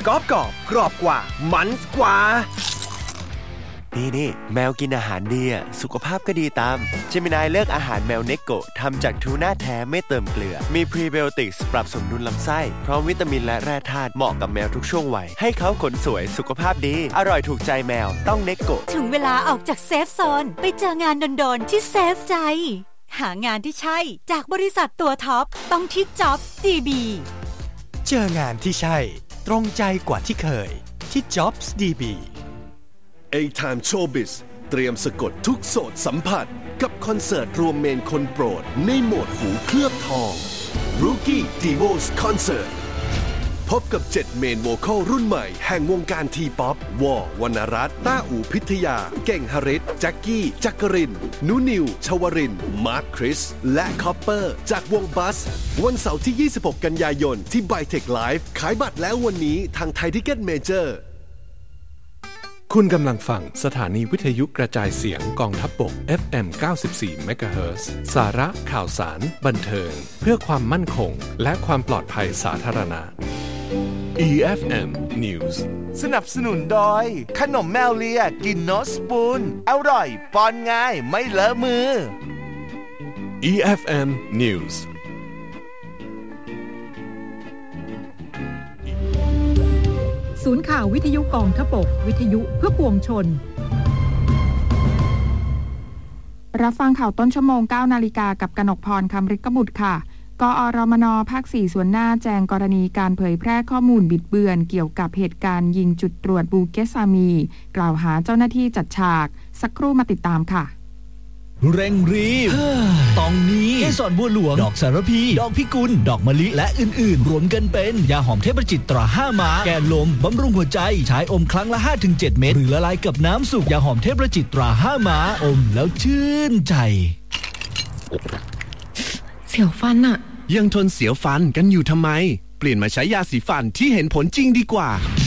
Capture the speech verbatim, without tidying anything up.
กรอบกรอบกรอบกว่ามันกว่านี่นี่แมวกินอาหารดีอ่ะสุขภาพก็ดีตามเจมินายเลือกอาหารแมวเนโกะทำจากทูน่าแท้ไม่เติมเกลือมีพรีไบโอติกส์ปรับสมดุลลำไส้พร้อมวิตามินและแร่ธาตุเหมาะกับแมวทุกช่วงวัยให้เขาขนสวยสุขภาพดีอร่อยถูกใจแมวต้องเนโกะถึงเวลาออกจากเซฟโซนไปเจองานโดนๆที่เซฟใจหางานที่ใช่จากบริษัทตัวท็อปต้องที่ Jobs ดี บีเจองานที่ใช่ตรงใจกว่าที่เคยที่ Jobs ดี บี A-Time Showbiz เตรียมสะกดทุกโสตสัมผัสกับคอนเสิร์ตรวมเมนคนโปรดในโหมดหูเคลือบทอง Rookie Divos Concert พบกับเจ็ดเมนโวคอลรุ่นใหม่แห่งวงการทีป๊อปวอวรรณรัตน์ต้าอู่พิทยาเก่งหฤทธิ์แจ็คกี้จักรินนุนิวชวรินทร์มาร์คคริสและคอปเปอร์จากวงบัสวันเสาร์ที่ยี่สิบหกกันยายนที่ไบเทคไลฟ์ขายบัตรแล้ววันนี้ทางไทยทิกเก็ตเมเจอร์คุณกำลังฟังสถานีวิทยุกระจายเสียงกองทัพบก เอฟ เอ็ม เก้าสิบสี่ เมกะเฮิรตซ์ สาระข่าวสารบันเทิงเพื่อความมั่นคงและความปลอดภัยสาธารณะ อี เอฟ เอ็ม News สนับสนุนโดยขนมแมวเลียกินโนสปูนอร่อยป้อนง่ายไม่เลอะมืออี เอฟ เอ็ม News ศูนย์ข่าววิทยุกองทพบกวิทยุเพื่อปวงชนรับฟังข่าวต้นชั่วโมง เก้า นาฬิกากับกนกพรคำฤกบุตรค่ะกอรมนภาคสี่ส่วนหน้าแจงกรณีการเผยแพร่ข้อมูลบิดเบือนเกี่ยวกับเหตุการณ์ยิงจุดตรวจบูเกสซามีกล่าวหาเจ้าหน้าที่จัดฉากสักครู่มาติดตามค่ะเร่งรีบตองนี้เกสรบัวหลวงดอกสารพีดอกพิกุลดอกมะลิและอื่นๆรวมกันเป็นยาหอมเทพจิตตราห้าม้าแก้ลมบำรุงหัวใจใช้อมครั้งละ ห้าถึงเจ็ด เม็ดหรือละลายกับน้ำสุกยาหอมเทพจิตตราห้าม้าอมแล้วชื่นใจเสียวฟันอะยังทนเสียวฟันกันอยู่ทำไมเปลี่ยนมาใช้ยาสีฟันที่เห็นผลจริงดีกว่า